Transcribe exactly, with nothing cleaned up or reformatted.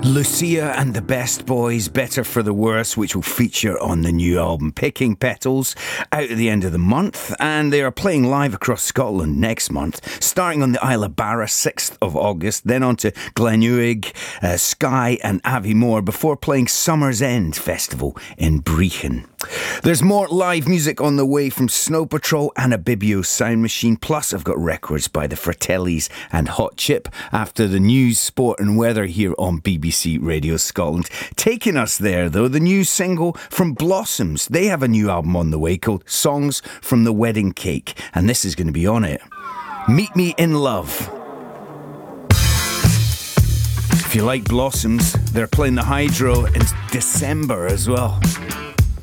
Lucia and the Best Boys, Better for the Worse, which will feature on the new album Picking Petals, out at the end of the month, and they are playing live across Scotland next month, starting on the Isle of Barra, sixth of August, then on to Glenuig, uh, Skye and Aviemore, before playing Summer's End Festival in Brechin. There's more live music on the way from Snow Patrol and Abibio Sound Machine. Plus, I've got records by the Fratellis and Hot Chip after the news, sport and weather here on B B C Radio Scotland. Taking us there, though, the new single from Blossoms. They have a new album on the way called Songs from the Wedding Cake, and this is going to be on it. Meet Me in Love. If you like Blossoms, they're playing the Hydro in December as well.